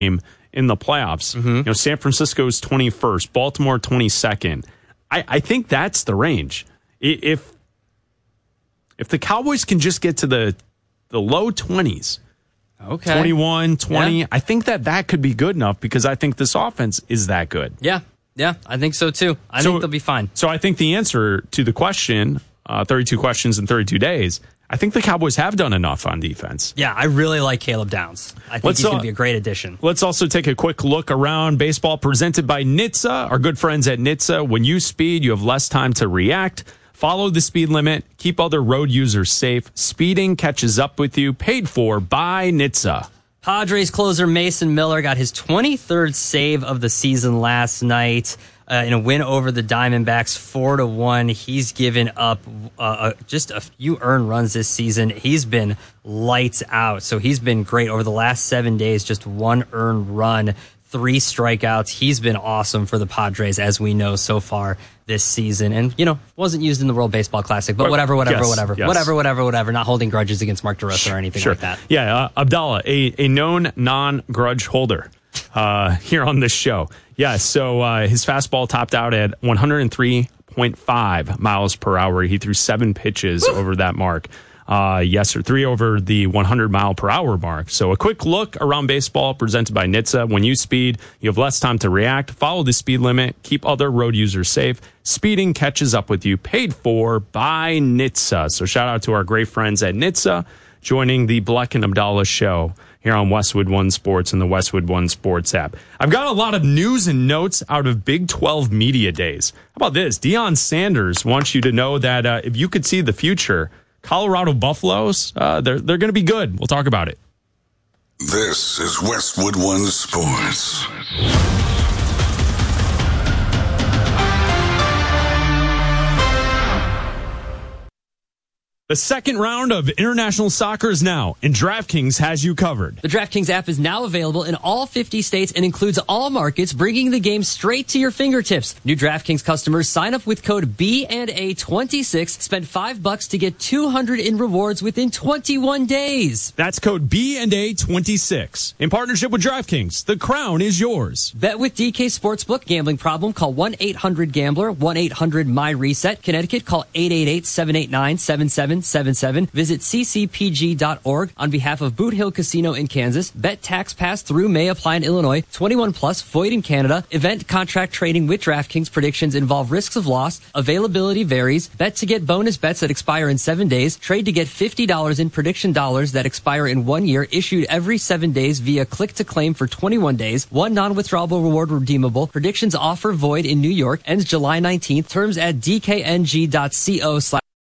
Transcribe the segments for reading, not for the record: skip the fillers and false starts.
game in the playoffs. San Francisco's 21st, Baltimore 22nd. I think that's the range. If the Cowboys can just get to the low 20s, 21, 20, I think that could be good enough because I think this offense is that good. Yeah, I think so too. I think they'll be fine. So I think the answer to the question, 32 questions in 32 days, I think the Cowboys have done enough on defense. Yeah, I really like Caleb Downs. I think he's going to be a great addition. Let's also take a quick look around baseball presented by NHTSA, our good friends at NHTSA. When you speed, you have less time to react. Follow the speed limit. Keep other road users safe. Speeding catches up with you. Paid for by NHTSA. Padres closer Mason Miller got his 23rd save of the season last night. In a win over the Diamondbacks 4-1. He's given up just a few earned runs this season. He's been lights out. So he's been great over the last 7 days. Just one earned run, 3 strikeouts. He's been awesome for the Padres, as we know so far this season. And, wasn't used in the World Baseball Classic, but whatever. Not holding grudges against Mark DeRosa or anything like that. Yeah, Abdallah, a known non-grudge holder here on this show. Yeah, so his fastball topped out at 103.5 miles per hour. He threw 7 pitches over that mark. 3 over the 100 mile per hour mark. So a quick look around baseball presented by NHTSA. When you speed, you have less time to react. Follow the speed limit. Keep other road users safe. Speeding catches up with you. Paid for by NHTSA. So shout out to our great friends at NHTSA joining the Bleck and Abdallah show here on Westwood One Sports and the Westwood One Sports app. I've got a lot of news and notes out of Big 12 Media Days. How about this? Deion Sanders wants you to know that if you could see the future, Colorado Buffaloes, they're going to be good. We'll talk about it. This is Westwood One Sports. The second round of international soccer is now, and DraftKings has you covered. The DraftKings app is now available in all 50 states and includes all markets, bringing the game straight to your fingertips. New DraftKings customers sign up with code B&A26, spend $5 to get $200 in rewards within 21 days. That's code B&A26. In partnership with DraftKings, the crown is yours. Bet with DK Sportsbook. Gambling problem? Call 1-800-GAMBLER, 1-800-MY-RESET. Connecticut, call 888-789-7777. Visit ccpg.org on behalf of Boot Hill Casino in Kansas. Bet tax pass through may apply in Illinois. 21 plus, void in Canada. Event contract trading with DraftKings. Predictions involve risks of loss. Availability varies. Bet to get bonus bets that expire in 7 days. Trade to get $50 in prediction dollars that expire in 1 year. Issued every 7 days via click to claim for 21 days. One non-withdrawable reward redeemable. Predictions offer void in New York. Ends July 19th. Terms at dkng.co/.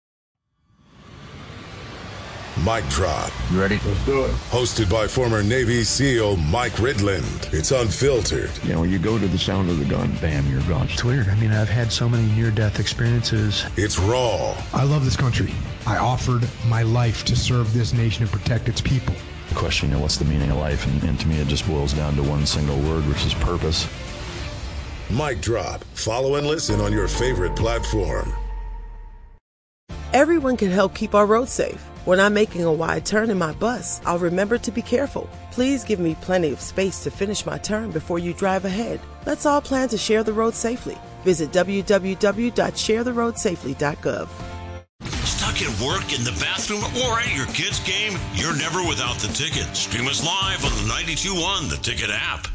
Mic Drop. You ready? Let's do it. Hosted by former Navy SEAL Mike Ridland. It's unfiltered. When you go to the sound of the gun, bam, you're gone. It's weird. I've had so many near-death experiences. It's raw. I love this country. I offered my life to serve this nation and protect its people. The question, what's the meaning of life? And to me, it just boils down to one single word, which is purpose. Mic Drop. Follow and listen on your favorite platform. Everyone can help keep our roads safe. When I'm making a wide turn in my bus, I'll remember to be careful. Please give me plenty of space to finish my turn before you drive ahead. Let's all plan to share the road safely. Visit www.sharetheroadsafely.gov. Stuck at work, in the bathroom, or at your kid's game? You're never without the ticket. Stream us live on the 92.1 The Ticket app.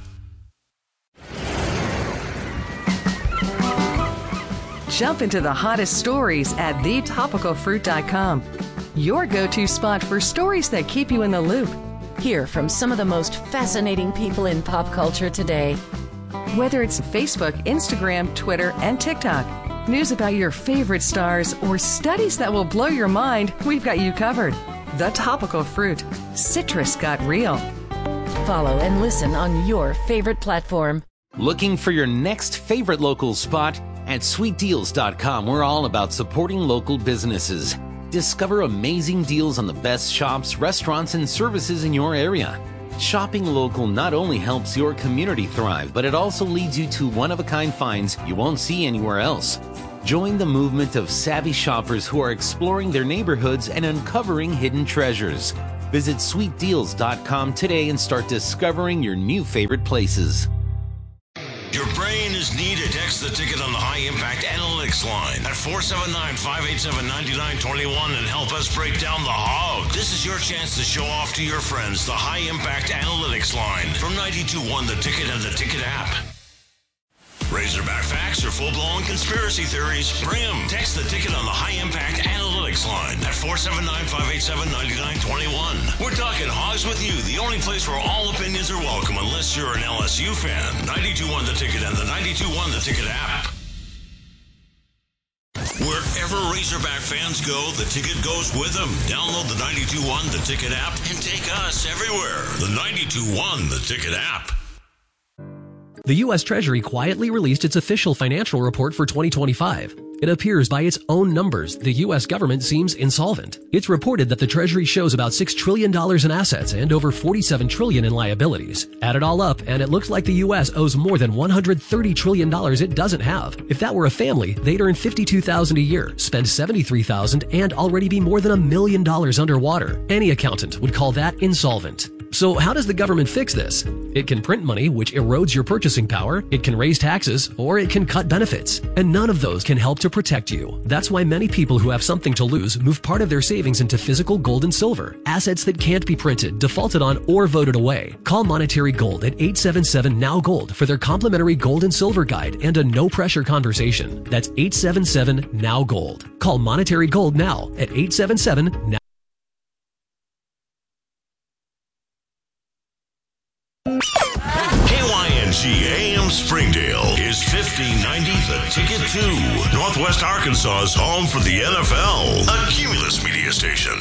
Jump into the hottest stories at thetopicalfruit.com. Your go-to spot for stories that keep you in the loop. Hear from some of the most fascinating people in pop culture today. Whether it's Facebook, Instagram, Twitter, and TikTok, news about your favorite stars, or studies that will blow your mind, we've got you covered. The Topical Fruit. Citrus got real. Follow and listen on your favorite platform. Looking for your next favorite local spot? At sweetdeals.com, we're all about supporting local businesses. Discover amazing deals on the best shops, restaurants, and services in your area. Shopping local not only helps your community thrive, but it also leads you to one-of-a-kind finds you won't see anywhere else. Join the movement of savvy shoppers who are exploring their neighborhoods and uncovering hidden treasures. Visit sweetdeals.com today and start discovering your new favorite places. Your brain is needed. Text the ticket on the High Impact Analytics line at 479-587-9921 and help us break down the hog. This is your chance to show off to your friends the High Impact Analytics line from 92.1 The Ticket and the Ticket app. Razorback facts or full-blown conspiracy theories? Bring them. Text the ticket on the High Impact Analytics line at 479-587-9921. We're talking hogs with you, the only place where all opinions are welcome unless you're an LSU fan. 92.1 The Ticket and the 92.1 The Ticket app. Wherever Razorback fans go, the ticket goes with them. Download the 92.1 The Ticket app and take us everywhere. The 92.1 The Ticket app. The U.S. Treasury quietly released its official financial report for 2025. It appears by its own numbers, the U.S. government seems insolvent. It's reported that the Treasury shows about $6 trillion in assets and over $47 trillion in liabilities. Add it all up, and it looks like the U.S. owes more than $130 trillion it doesn't have. If that were a family, they'd earn $52,000 a year, spend $73,000, and already be more than $1 million underwater. Any accountant would call that insolvent. So how does the government fix this? It can print money, which erodes your purchasing power, it can raise taxes, or it can cut benefits. And none of those can help to protect you. That's why many people who have something to lose move part of their savings into physical gold and silver, assets that can't be printed, defaulted on, or voted away. Call Monetary Gold at 877-NOW-GOLD for their complimentary gold and silver guide and a no-pressure conversation. That's 877-NOW-GOLD. Call Monetary Gold now at 877-NOW. KYNG AM Springdale is 1590 The Ticket 2, Northwest Arkansas's home for the NFL, a Cumulus media station.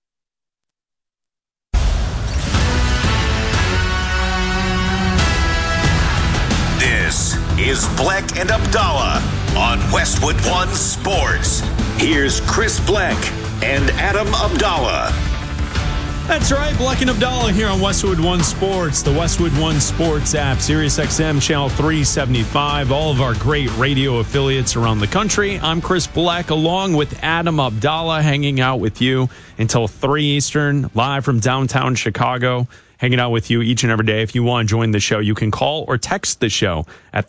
This is Bleck and Abdallah on Westwood One Sports. Here's Chris Bleck and Adam Abdallah. That's right, Bleck and Abdallah here on Westwood One Sports, the Westwood One Sports app, Sirius XM, channel 375, all of our great radio affiliates around the country. I'm Chris Bleck, along with Adam Abdallah, hanging out with you until 3 Eastern, live from downtown Chicago. Hanging out with you each and every day. If you want to join the show, you can call or text the show at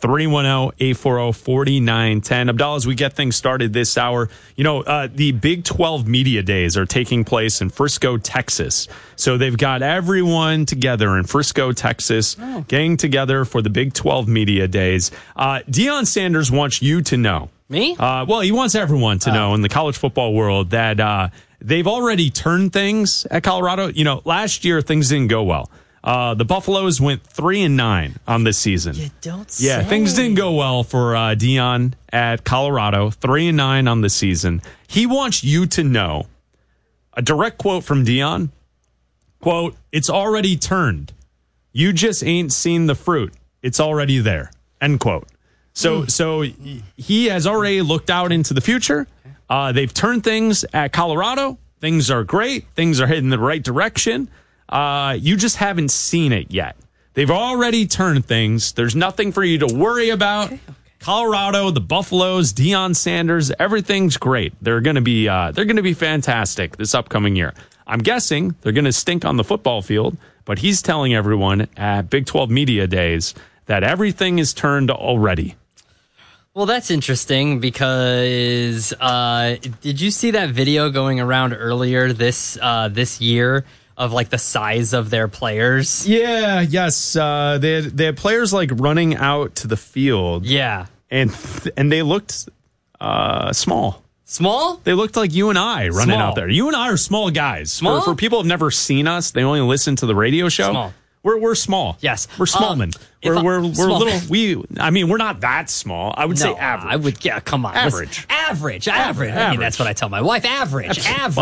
310-840-4910. Abdallah, as we get things started this hour, the Big 12 Media Days are taking place in Frisco, Texas. So they've got everyone together in Frisco, Texas, getting together for the Big 12 Media Days. Deion Sanders wants you to know. Me? Well, he wants everyone to know in the college football world that they've already turned things at Colorado. Last year things didn't go well. The Buffaloes went 3-9 on this season. You don't say. Yeah, things didn't go well for Deion at Colorado. 3-9 on the season. He wants you to know, a direct quote from Deion, quote, "It's already turned. You just ain't seen the fruit. It's already there." End quote. So he has already looked out into the future. They've turned things at Colorado. Things are great. Things are heading in the right direction. You just haven't seen it yet. They've already turned things. There's nothing for you to worry about. Okay. Colorado, the Buffaloes, Deion Sanders, everything's great. They're going to be fantastic this upcoming year. I'm guessing they're going to stink on the football field, but he's telling everyone at Big 12 Media Days that everything is turned already. Well, that's interesting because did you see that video going around earlier this year of like the size of their players? Yeah, yes. They had players like running out to the field. Yeah. And they looked small. Small? They looked like you and I running out there. You and I are small guys. Small? For people who have never seen us, they only listen to the radio show. Small. We're small. Yes. We're small men. We're small little. We're not that small. I would say average. Come on. Average. Average. I mean, that's what I tell my wife. Average.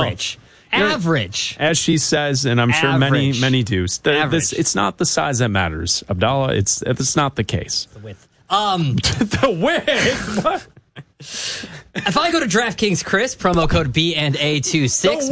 Average. As she says, and I'm sure many do. It's not the size that matters, Abdallah. It's not the case. The width. The width? What? If I go to DraftKings, Chris, promo code BNA26,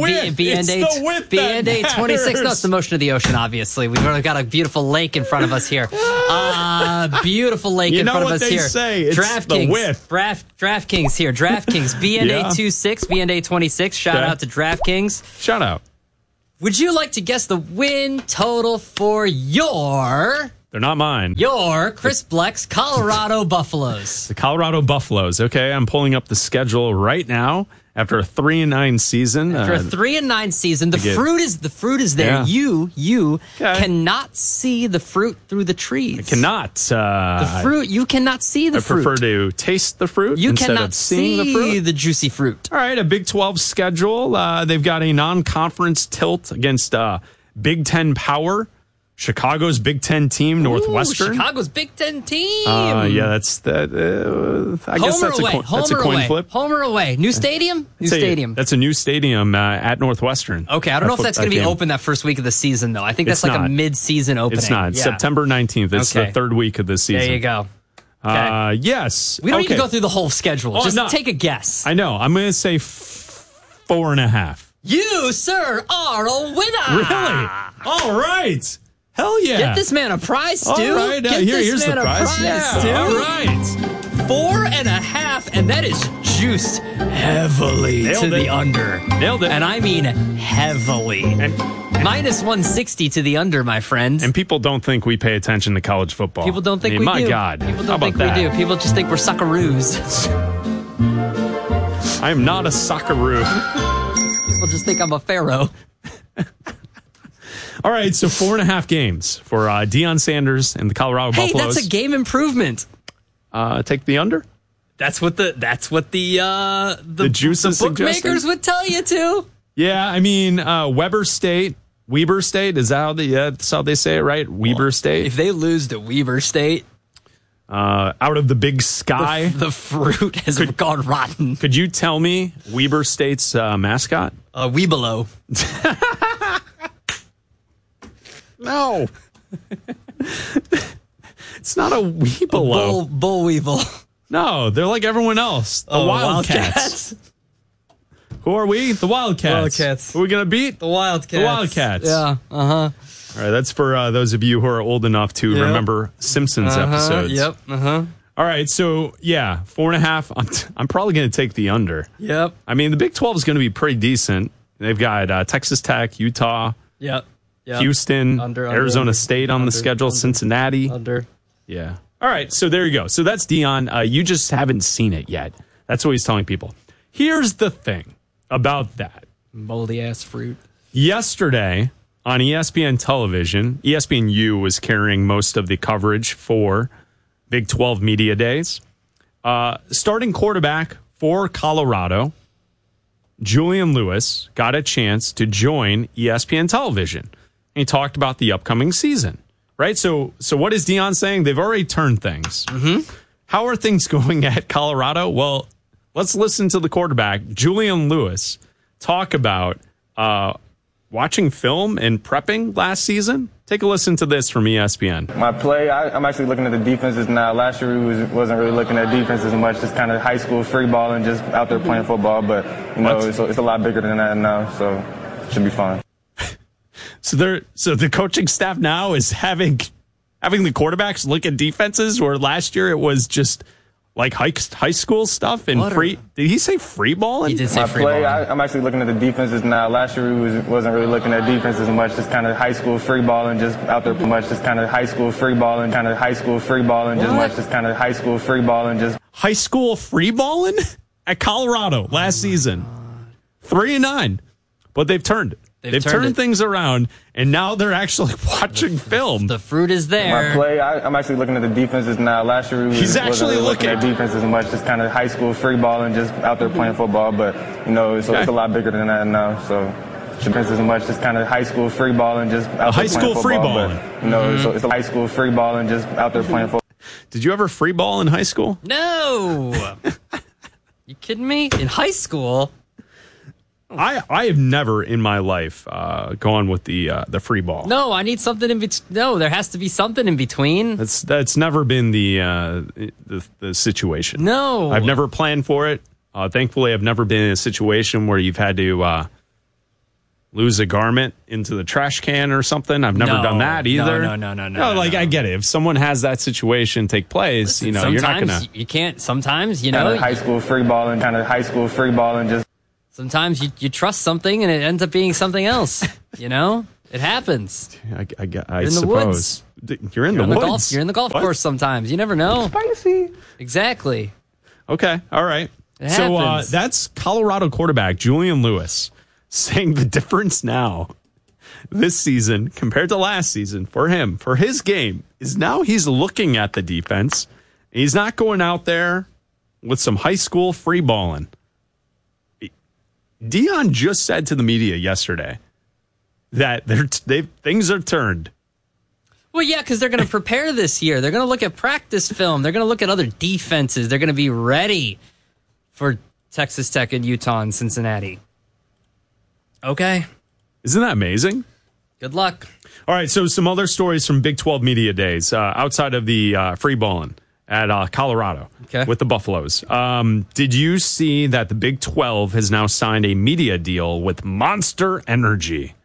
BNA26. No, it's the motion of the ocean, obviously. We've got a beautiful lake in front of us here. Beautiful lake in front of us here. You know what they say, it's the width. DraftKings here. DraftKings, BNA26, BNA26. Shout out to DraftKings. Shout out. Would you like to guess the win total for your They're not mine. Chris Bleck's Colorado Buffaloes? The Colorado Buffaloes. Okay, I'm pulling up the schedule right now. After a 3-9 season, After a 3-9 season, the fruit is there. Yeah. You cannot see the fruit through the trees. I cannot. The fruit, you cannot see the fruit. I prefer to taste the fruit instead cannot of seeing the fruit. the juicy fruit. All right, a Big 12 schedule. They've got a non-conference tilt against Big 10 power. Chicago's Big 10 team, Northwestern. Chicago's Big 10 team. Yeah, that's that. I guess that's a coin flip. Home or away? New stadium? New stadium. That's a new stadium at Northwestern. Okay, I don't know if that's going to be open that first week of the season, though. I think that's like a mid-season opening. It's not. Yeah. September 19th. It's the third week of the season. There you go. Okay. Yes. We don't need to go through the whole schedule. Just take a guess. I know. I'm going to say 4.5. You, sir, are a winner. Really? All right. Hell yeah. Get this man a prize, Stu. All right. Here's the prize. Stu. All right. 4.5, and that is juiced heavily to the under. Nailed it. And I mean heavily. And minus 160 to the under, my friend. And people don't think we pay attention to college football. People don't think we do. My God. People don't think we do. People just think we're socceroos. I am not a socceroo. People just think I'm a pharaoh. All right, so 4.5 games for Deion Sanders and the Colorado Buffaloes. Hey, that's a game improvement. Take the under. That's what the juices bookmakers would tell you to. Yeah, I mean Weber State, is that that's how they say it, right? Weber State. If they lose to Weber State, out of the Big Sky, the fruit has gone rotten. Could you tell me Weber State's mascot? Weebelo. No. It's not a Weebelo. Bull Weevil. No, they're like everyone else. The Wildcats. Who are we? The Wildcats. Who are we going to beat? The Wildcats. The Wildcats. Yeah. All right, that's for those of you who are old enough to remember Simpsons episodes. Yep. All right, so 4.5. I'm probably going to take the under. Yep. I mean, the Big 12 is going to be pretty decent. They've got Texas Tech, Utah. Yep. Houston, Arizona State on the schedule, Cincinnati. Under. Yeah. All right, so there you go. So that's Deion. You just haven't seen it yet. That's what he's telling people. Here's the thing about that. Moldy-ass fruit. Yesterday on ESPN television, ESPNU was carrying most of the coverage for Big 12 Media Days. Starting quarterback for Colorado, Julian Lewis, got a chance to join ESPN television. He talked about the upcoming season, right? So what is Deion saying? They've already turned things. Mm-hmm. How are things going at Colorado? Well, let's listen to the quarterback, Julian Lewis, talk about watching film and prepping last season. Take a listen to this from ESPN. My play, I'm actually looking at the defenses now. Last year we wasn't really looking at defenses as much, just kind of high school free ball and just out there playing football. But, it's a lot bigger than that now, so it should be fine. So the coaching staff now is having the quarterbacks look at defenses, where last year it was just like high school stuff and free. Did he say free ball? He did say free ball. I'm actually looking at the defenses now. Last year we wasn't really looking at defenses as much, just kind of high school free ball and just out there much, just kind of high school free ball and kind of high school free ball and just kind of high school free ball and just high school free balling at Colorado last season. 3-9, but they've turned it. They've turned things around, and now they're actually watching film. The fruit is there. My play, I'm actually looking at the defenses now. Last year we wasn't really looking at defenses as much, just kind of high school free ball and just out there playing football. But, it's a lot bigger than that now. So defenses as much, just kind of high school free ball and just out there playing football. High school free ball. But, it's a high school free ball and just out there playing football. Did you ever free ball in high school? No. You kidding me? In high school? I have never in my life gone with the free ball. No, I need something in between. No, there has to be something in between. That's never been the situation. No, I've never planned for it. Thankfully, I've never been in a situation where you've had to lose a garment into the trash can or something. I've never done that either. No. Like I get it. If someone has that situation take place, listen, you're not gonna. You can't. Sometimes, Kind of high school free ball and just. Sometimes you trust something and it ends up being something else. You know, it happens. I suppose. You're in the woods. You're in the golf course sometimes. You never know. Spicy. Exactly. Okay. All right. It So happens. that's Colorado quarterback Julian Lewis saying the difference now this season compared to last season for him, for his game, is now he's looking at the defense. He's not going out there with some high school free balling. Deion just said to the media yesterday that things are turned. Well, yeah, because they're going to prepare this year. They're going to look at practice film. They're going to look at other defenses. They're going to be ready for Texas Tech and Utah and Cincinnati. Okay. Isn't that amazing? Good luck. All right, so some other stories from Big 12 Media Days outside of the free balling at Colorado with the Buffaloes. Did you see that the Big 12 has now signed a media deal with Monster Energy?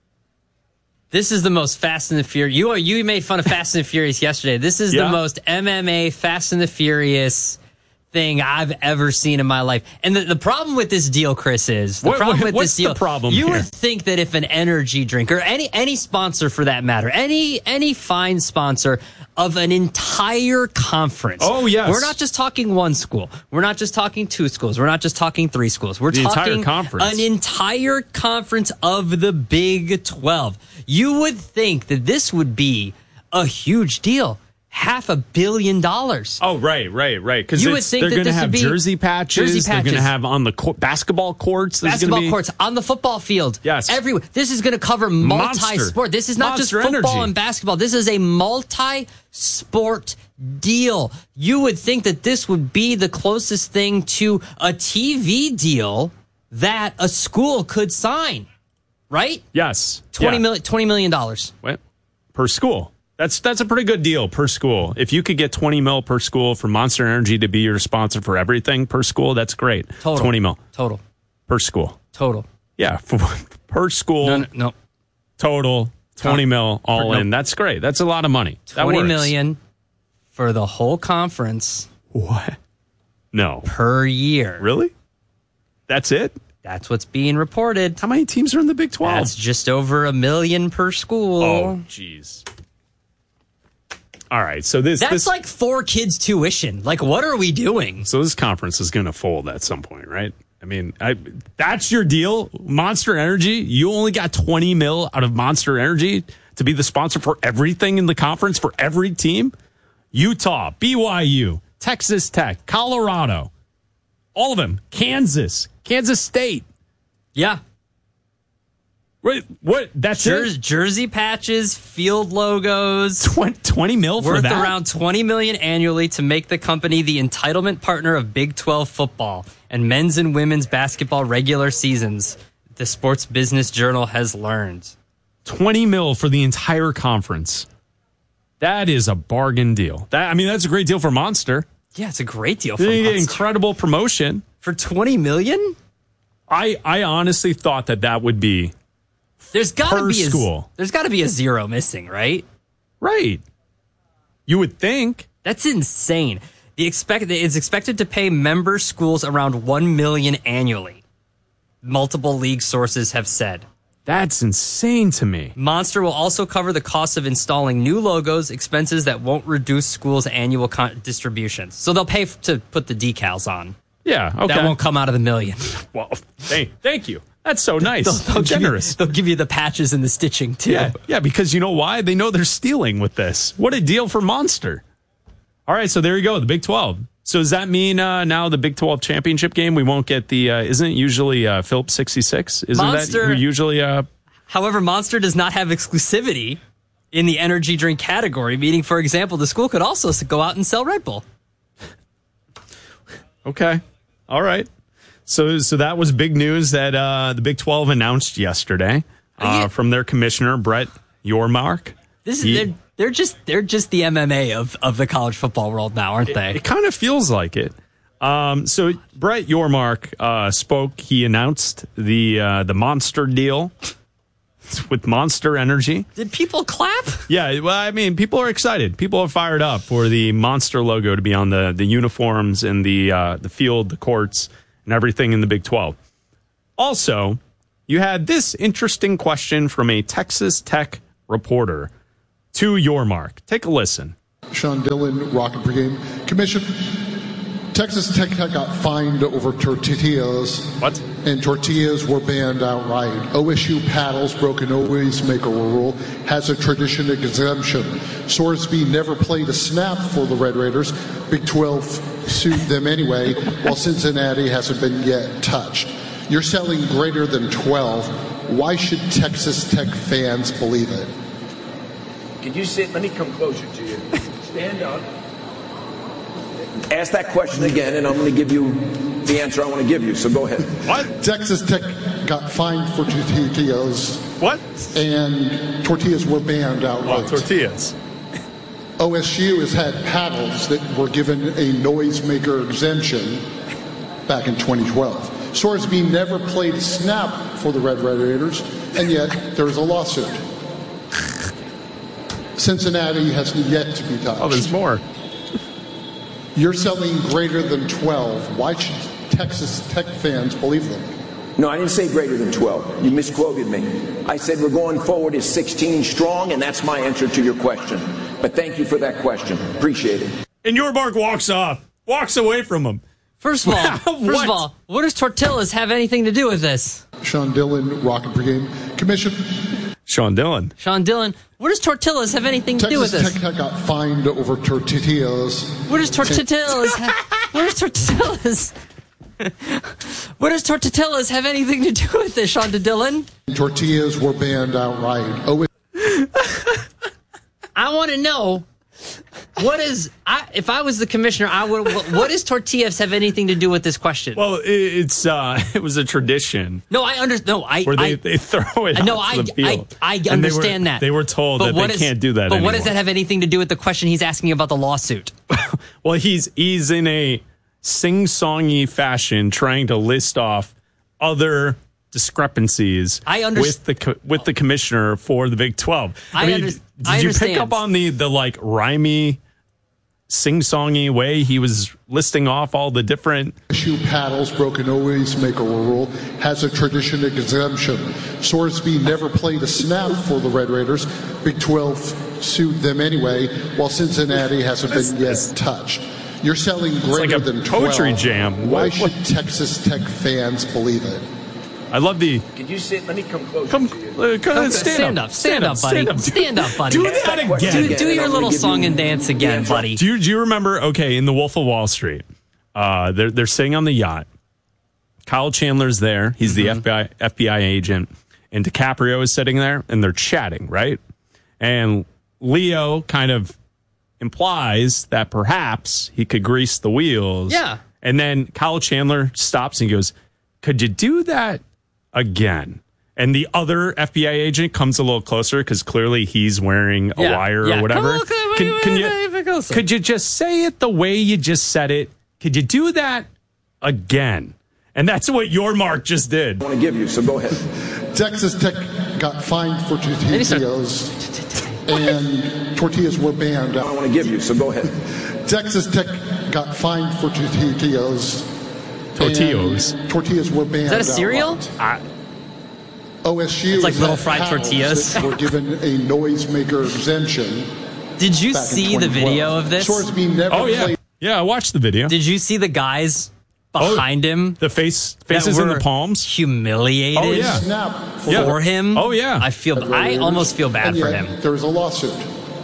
This is the most Fast and the Furious. You made fun of Fast and the Furious yesterday. This is the most MMA Fast and the Furious thing I've ever seen in my life. And the problem with this deal, Chris, is what's the problem you here? would think that if an energy drink or any sponsor for that matter, any fine sponsor of an entire conference. Oh, yes. We're not just talking one school. We're not just talking two schools. We're not just talking three schools. We're the talking entire conference. an entire conference of the Big 12. You would think that this would be a huge deal. $500 million. Oh, right. Because you would think they're that going to this have would be jersey patches. They're going to have on the basketball courts. Basketball courts, on the football field. Yes. Everywhere. This is going to cover multi-sport. This is not just Monster football Energy. and basketball. This is a multi-sport deal. You would think that this would be the closest thing to a TV deal that a school could sign. Right? Yes. $20 million. What? Per school. That's a pretty good deal per school. If you could get $20 million per school for Monster Energy to be your sponsor for everything per school, that's great. Total. $20 million. Total. Per school. Total. Yeah. Per school. No. Total. $20 million all in. That's great. That's a lot of money. That $20 works. million for the whole conference. What? No. Per year. Really? That's it? That's what's being reported. How many teams are in the Big 12? That's just over $1 million per school. Oh, jeez. All right, so that's like 4 kids' tuition. Like, what are we doing? So this conference is going to fold at some point, right? I mean, that's your deal, Monster Energy. You only got $20 million out of Monster Energy to be the sponsor for everything in the conference for every team. Utah, BYU, Texas Tech, Colorado, all of them. Kansas State. Yeah. Wait, what? That's jersey patches, field logos. $20 million for worth that? Around $20 million annually to make the company the entitlement partner of Big 12 football and men's and women's basketball regular seasons. The Sports Business Journal has learned. $20 million for the entire conference. That is a bargain deal. That's a great deal for Monster. Yeah, it's a great deal for Monster. Monster. Incredible promotion. For $20 million? I honestly thought that would be There's got to be school. There's got to be a zero missing, right? Right. You would think. That's insane. It's expected to pay member schools around $1 million annually. Multiple league sources have said. That's insane to me. Monster will also cover the cost of installing new logos, expenses that won't reduce schools' annual distributions. So they'll pay to put the decals on. Yeah, okay. That won't come out of the $1 million. Well, thank you. That's so nice. They'll generous. They'll give you the patches and the stitching, too. Yeah, because you know why? They know they're stealing with this. What a deal for Monster. All right, so there you go, the Big 12. So does that mean now the Big 12 championship game, we won't get the, isn't it usually Phillips 66? Isn't Monster, that usually? However, Monster does not have exclusivity in the energy drink category, meaning, for example, the school could also go out and sell Red Bull. Okay. All right. So that was big news that the Big 12 announced yesterday from their commissioner, Brett Yormark. They're just the MMA of the college football world now, aren't they? It kind of feels like it. So Brett Yormark spoke. He announced the Monster deal with Monster Energy. Did people clap? Yeah, well, people are excited. People are fired up for the Monster logo to be on the uniforms and the field, the courts, and everything in the Big 12. Also, you had this interesting question from a Texas Tech reporter to your mark. Take a listen. Sean Dillon, Rocket Brigade. Commission, Texas Tech got fined over tortillas. What? And tortillas were banned outright. OSU paddles broke an always maker rule, has a tradition exemption. Sorsby never played a snap for the Red Raiders. Big 12 sued them anyway, while Cincinnati hasn't been yet touched. You're selling greater than 12. Why should Texas Tech fans believe it? Can you sit? Let me come closer to you. Stand up. Ask that question again, and I'm going to give you the answer I want to give you. So go ahead. What? Texas Tech got fined for tortillas. What? And tortillas were banned outright. Tortillas. OSU has had paddles that were given a noisemaker exemption back in 2012. Sorsby never played a snap for the Red Raiders, and yet there is a lawsuit. Cincinnati has yet to be touched. Oh, there's more. You're selling greater than 12. Why should Texas Tech fans believe them? No, I didn't say greater than 12. You misquoted me. I said we're going forward as 16 strong, and that's my answer to your question. But thank you for that question. Appreciate it. And your mark walks away from him. First of all, what does tortillas have anything to do with this? Sean Dillon, Rocket Brigade. Commission. Sean Dillon, what does tortillas have anything to do with this? Texas Tech got fined over tortillas. What does tortillas What does tortillas have anything to do with this, Sean Dillon? Tortillas were banned outright. I want to know if I was the commissioner, what does tortillas have anything to do with this question? Well, it was a tradition. No, I understand. No, they throw it onto the field. I understand that. They were told that they can't do that anymore. But what does that have anything to do with the question he's asking about the lawsuit? Well, he's in a sing-songy fashion trying to list off other discrepancies with the commissioner for the Big 12. Did you pick up on the like rhymey, sing-songy way he was listing off all the different OSU paddles broke an always maker rule, has a tradition exemption. Sorsby never played a snap for the Red Raiders. Big 12 sued them anyway, while Cincinnati hasn't been yet touched. You're selling greater than 12. Poetry jam. Why should Texas Tech fans believe it? I love the. Can you sit? Let me come closer to you. Stand up, buddy. Stand up, buddy. Do that again. Do your little song and dance again, buddy. Do you remember? Okay, in The Wolf of Wall Street, they're sitting on the yacht. Kyle Chandler's there. He's the FBI agent, and DiCaprio is sitting there, and they're chatting, right? And Leo kind of implies that perhaps he could grease the wheels. Yeah. And then Kyle Chandler stops and goes, "Could you do that again?" And the other FBI agent comes a little closer because clearly he's wearing a wire or whatever. Could you just say it the way you just said it? Could you do that again? And that's what your mark just did. I want to give you, so go ahead. Texas Tech got fined for tortillas, and tortillas were banned. I want to give you, so go ahead. Texas Tech got fined for tortillas. Tortillas were banned. Is that a cereal? OSU. It's like little fried tortillas. Were given a noisemaker exemption. Did you see the video of this? Sorsby never played. Yeah, I watched the video. Did you see the guys behind him? The faces in the palms? Humiliated for him? Oh, yeah. I almost feel bad for him. There is a lawsuit.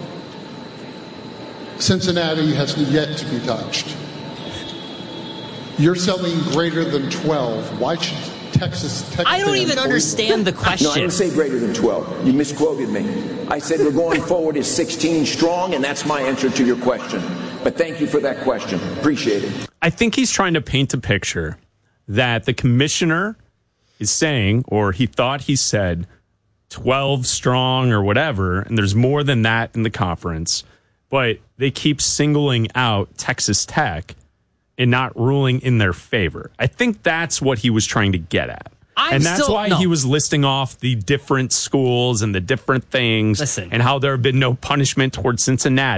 Cincinnati has yet to be touched. You're selling greater than 12. Why should Texas Tech? I don't even understand the question. No, I didn't say greater than 12. You misquoted me. I said we're going forward as 16 strong, and that's my answer to your question. But thank you for that question. Appreciate it. I think he's trying to paint a picture that the commissioner is saying, or he thought he said 12 strong or whatever, and there's more than that in the conference, but they keep singling out Texas Tech and not ruling in their favor. I think that's what he was trying to get at. That's why he was listing off the different schools and the different things and how there have been no punishment towards Cincinnati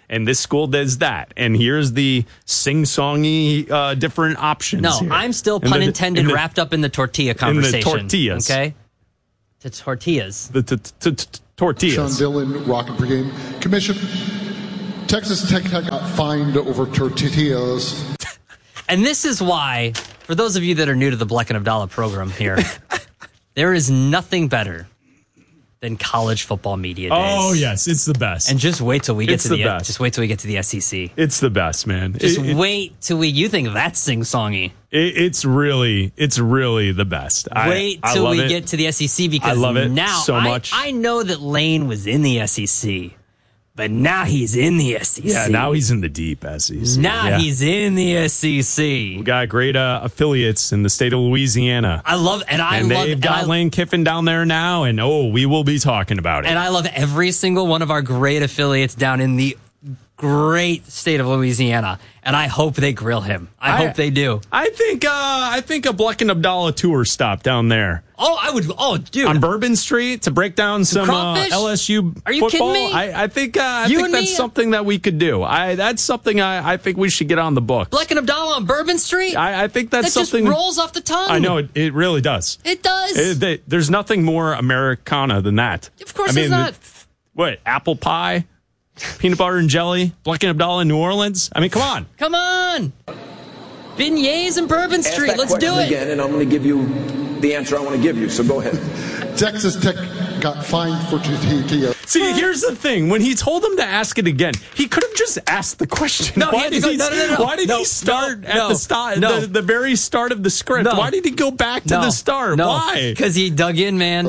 and this school does that. And here's the sing-songy different options. No, here. I'm still, pun intended, wrapped up in the tortilla conversation. In the tortillas. Okay? The tortillas. The tortillas. Sean Dillon, Rocket Brigade. Commission, Texas Tech got fined over tortillas. And this is why, for those of you that are new to the Bleck and Abdallah program here, there is nothing better than college football media days. Oh yes, it's the best. And just wait till we get It's the best. Just wait till we get to the SEC. It's the best, man. Wait till you think that's sing-songy. It's really the best. Wait till we get to the SEC, because I love it now so much. I know that Lane was in the SEC, but now he's in the SEC. Yeah, now he's in the deep SEC. Now he's in the SEC. We got great affiliates in the state of Louisiana. They've got Lane Kiffin down there now, and we will be talking about it. And I love every single one of our great affiliates down in the great state of Louisiana, and I hope they grill him. I hope they do. I think a Bleck and Abdallah tour stop down there. Oh, I would. Oh, dude, on Bourbon Street to break down some LSU Are you football. kidding me? I think that's something that we could do. That's something I think we should get on the book. Bleck and Abdallah on Bourbon Street. I think that's that something just rolls off the tongue. I know it really does. It does. There's nothing more Americana than that. Of course, there's not. What, apple pie, peanut butter and jelly, Bleck and Abdallah in New Orleans? I mean, come on. Come on. Beignets and Bourbon Street. Let's do it. Again, and I'm going to give you the answer I want to give you, so go ahead. Texas Tech got fined for tortillas. See, here's the thing. When he told him to ask it again, he could have just asked the question. No, Why did he start at the very start of the script? No. Why did he go back to the start? No. Why? Because he dug in, man.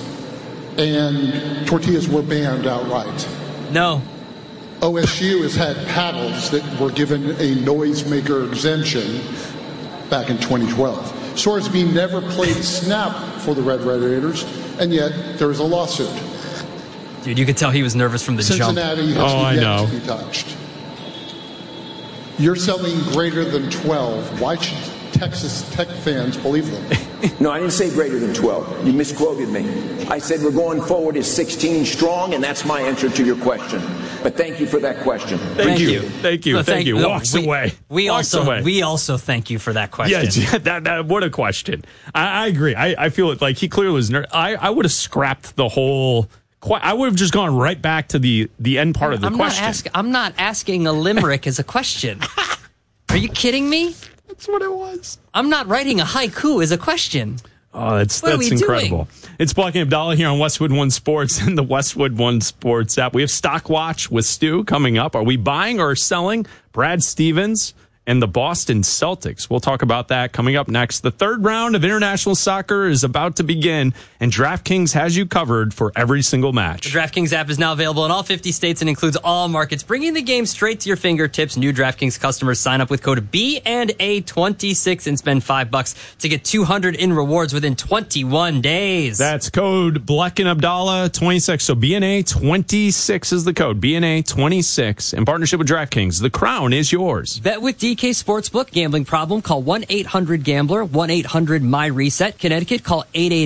And tortillas were banned outright. No. OSU has had paddles that were given a noisemaker exemption back in 2012. Sorsby never played snap for the Red Raiders, and yet there is a lawsuit. Dude, you could tell he was nervous from the Cincinnati jump. has yet to be touched. You're selling greater than 12. Why should Texas Tech fans believe them? No, I didn't say greater than 12. You misquoted me. I said we're going forward as 16 strong, and that's my answer to your question. But thank you for that question. Thank you. Walks away. We also thank you for that question. Yeah, what a question. I agree. I feel it like he clearly was nervous. I would have scrapped the whole. I would have just gone right back to the end part of the question. I'm not asking a limerick as a question. Are you kidding me? That's what it was. I'm not writing a haiku as a question. Oh, that's incredible. Doing? It's Bleck and Abdallah here on Westwood One Sports and the Westwood One Sports app. We have Stock Watch with Stu coming up. Are we buying or selling Brad Stevens and the Boston Celtics? We'll talk about that coming up next. The third round of international soccer is about to begin, and DraftKings has you covered for every single match. The DraftKings app is now available in all 50 states and includes all markets, bringing the game straight to your fingertips. New DraftKings customers sign up with code BNA26 and spend $5 to get $200 in rewards within 21 days. That's code Bleck and Abdallah 26. So BNA26 is the code. BNA26 in partnership with DraftKings. The crown is yours. Bet with DK Sportsbook. Gambling problem? Call 1-800-GAMBLER. 1-800-MY-RESET. Connecticut, call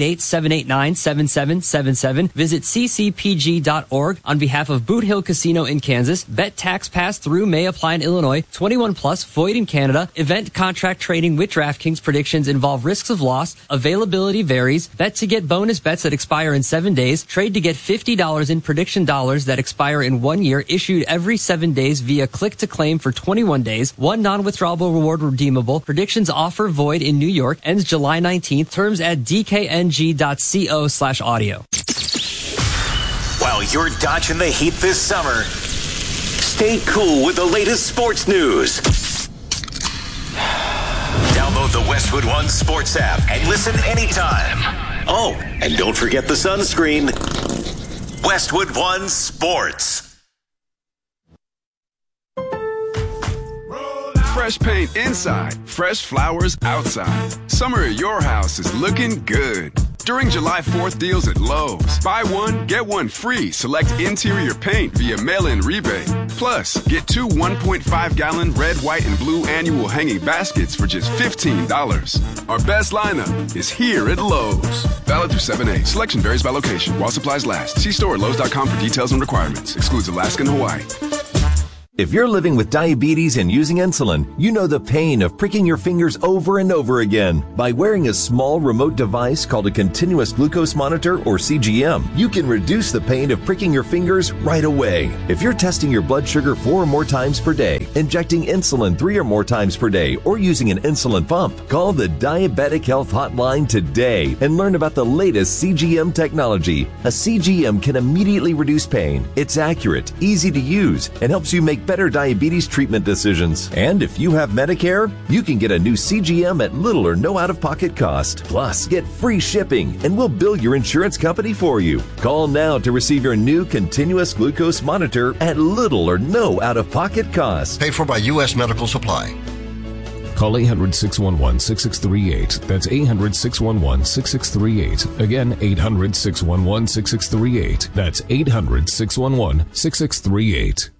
888-789-7777. Visit ccpg.org. On behalf of Boot Hill Casino in Kansas, bet tax pass through may apply in Illinois. 21 plus, void in Canada. Event contract trading with DraftKings. Predictions involve risks of loss. Availability varies. Bet to get bonus bets that expire in 7 days. Trade to get $50 in prediction dollars that expire in 1 year. Issued every 7 days via click to claim for 21 days. One non-withdrawable reward redeemable. Predictions offer void in New York. Ends July 19th. Terms at dkng.co/audio. While you're dodging the heat this summer, stay cool with the latest sports news. Download the Westwood One Sports app and listen anytime. Oh, and don't forget the sunscreen. Westwood One Sports. Fresh paint inside, fresh flowers outside. Summer at your house is looking good. During July 4th deals at Lowe's, buy one, get one free. Select interior paint via mail-in rebate. Plus, get 2 1.5-gallon red, white, and blue annual hanging baskets for just $15. Our best lineup is here at Lowe's. Valid through 7/8. Selection varies by location. While supplies last. See store at Lowe's.com for details and requirements. Excludes Alaska and Hawaii. If you're living with diabetes and using insulin, you know the pain of pricking your fingers over and over again. By wearing a small remote device called a continuous glucose monitor, or CGM, you can reduce the pain of pricking your fingers right away. If you're testing your blood sugar 4 or more times per day, injecting insulin 3 or more times per day, or using an insulin pump, call the Diabetic Health Hotline today and learn about the latest CGM technology. A CGM can immediately reduce pain. It's accurate, easy to use, and helps you make better diabetes treatment decisions. And if you have Medicare, you can get a new CGM at little or no out-of-pocket cost. Plus, get free shipping, and we'll bill your insurance company for you. Call now to receive your new continuous glucose monitor at little or no out-of-pocket cost. Paid for by U.S. Medical Supply. Call 800-611-6638. That's 800-611-6638. Again, 800-611-6638. That's 800-611-6638.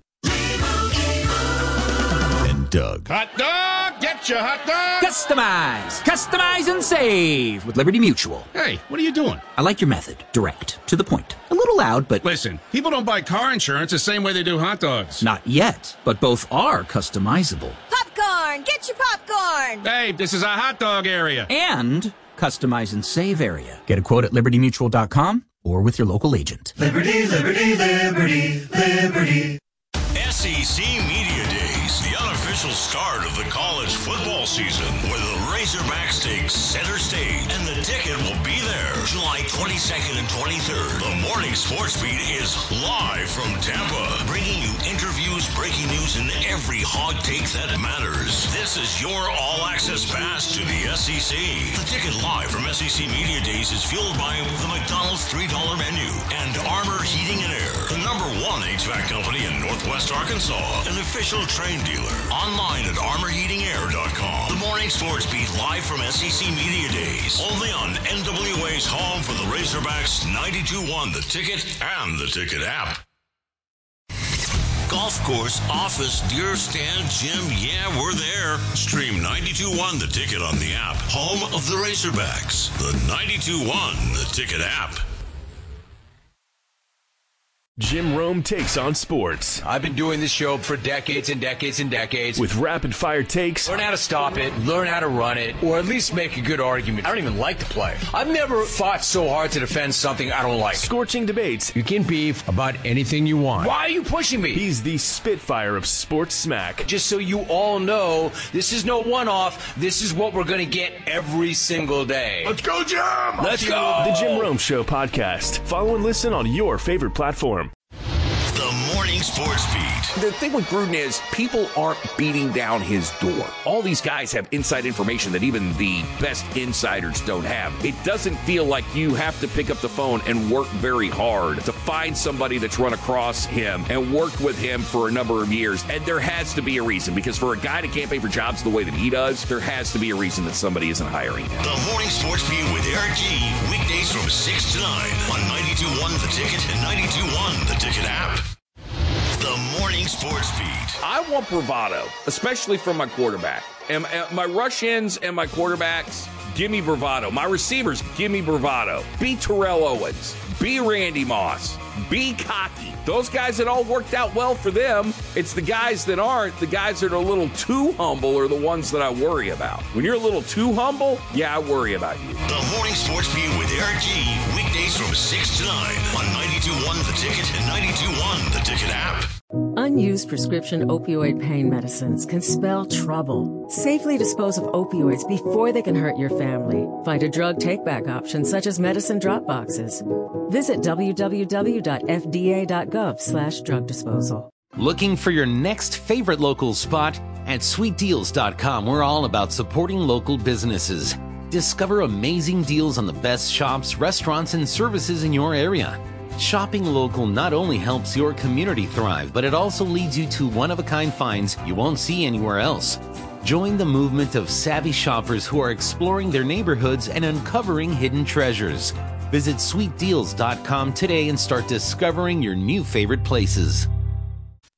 Doug. Hot dog! Get your hot dog! Customize and save with Liberty Mutual. Hey, what are you doing? I like your method. Direct. To the point. A little loud, but... Listen, people don't buy car insurance the same way they do hot dogs. Not yet, but both are customizable. Popcorn! Get your popcorn! Hey, this is a hot dog area. And customize and save area. Get a quote at libertymutual.com or with your local agent. Liberty, liberty, liberty, liberty. SEC Media Days, the unofficial start of the college football season, where the Razorbacks take center stage, and the ticket will be there July 22nd and 23rd. The Morning Sports Beat is live from Tampa, bringing you interviews, breaking news, and every hot take that matters. This is your all-access pass to the SEC. The ticket live from SEC Media Days is fueled by the McDonald's $3 menu and Armor Heating and Air, the #1 HVAC company in Northwest Arkansas, an official Train dealer. Online at armorheatingair.com. The Morning Sports Beat live from SEC Media Days. Only on NWA's home for the Razorbacks, 92.1 The Ticket and the Ticket app. Golf course, office, deer stand, gym, yeah, we're there. Stream 92.1 The Ticket on the app. Home of the Razorbacks. The 92.1 The Ticket app. Jim Rome takes on sports. I've been doing this show for decades and decades and decades. With rapid-fire takes. Learn how to stop it, learn how to run it, or at least make a good argument. I don't even like to play. I've never fought so hard to defend something I don't like. Scorching debates. You can beef about anything you want. Why are you pushing me? He's the Spitfire of sports smack. Just so you all know, this is no one-off. This is what we're going to get every single day. Let's go, Jim! Let's go! The Jim Rome Show podcast. Follow and listen on your favorite platform. The Morning Sports Beat. The thing with Gruden is people aren't beating down his door. All these guys have inside information that even the best insiders don't have. It doesn't feel like you have to pick up the phone and work very hard to find somebody that's run across him and worked with him for a number of years. And there has to be a reason, because for a guy to campaign for jobs the way that he does, there has to be a reason that somebody isn't hiring him. The Morning Sports Beat with Eric G. Weekdays from 6 to 9 on 92.1 The Ticket and 92.1 The Ticket app. The Morning Sports Beat. I want bravado, especially from my quarterback. And my rush-ins and my quarterbacks, give me bravado. My receivers, give me bravado. Be Terrell Owens. Be Randy Moss. Be cocky. Those guys that all worked out well for them, it's the guys that aren't, the guys that are a little too humble are the ones that I worry about. When you're a little too humble, yeah, I worry about you. The Morning Sports Beat with Eric G. Weekdays from 6 to 9 on 92.1 The Ticket and 92.1 The Ticket app. Unused prescription opioid pain medicines can spell trouble. Safely dispose of opioids before they can hurt your family. Find a drug take-back option such as medicine drop boxes. Visit www.fda.gov/drug disposal. Looking for your next favorite local spot? At sweetdeals.com, we're all about supporting local businesses. Discover amazing deals on the best shops, restaurants, and services in your area. Shopping local not only helps your community thrive, but it also leads you to one-of-a-kind finds you won't see anywhere else. Join the movement of savvy shoppers who are exploring their neighborhoods and uncovering hidden treasures. Visit sweetdeals.com today and start discovering your new favorite places.